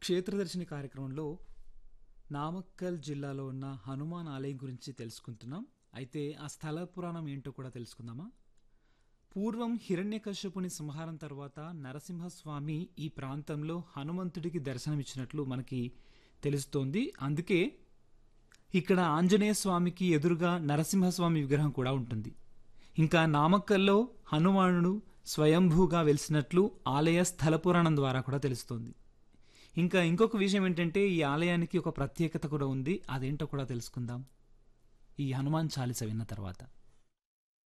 క్షేత్రదర్శిని కార్యక్రమంలో నామక్కల్ జిల్లాలో ఉన్న హనుమాన్ ఆలయం గురించి తెలుసుకుంటున్నాం. అయితే ఆ స్థల పురాణం ఏంటో కూడా తెలుసుకుందామా? పూర్వం హిరణ్యకశ్యపుని సంహారం తర్వాత నరసింహస్వామి ఈ ప్రాంతంలో హనుమంతుడికి దర్శనమిచ్చినట్లు మనకి తెలుస్తోంది. అందుకే ఇక్కడ ఆంజనేయ స్వామికి ఎదురుగా నరసింహస్వామి విగ్రహం కూడా ఉంటుంది. ఇంకా నామక్కల్లో హనుమానుడు స్వయంభూగా వెలిసినట్లు ఆలయ స్థల పురాణం ద్వారా కూడా తెలుస్తోంది. ఇంకా ఇంకొక విషయం ఏంటంటే ఈ ఆలయానికి ఒక ప్రత్యేకత కూడా ఉంది. అదేంటో కూడా తెలుసుకుందాం ఈ హనుమాన్ చాలీస విన్న తర్వాత.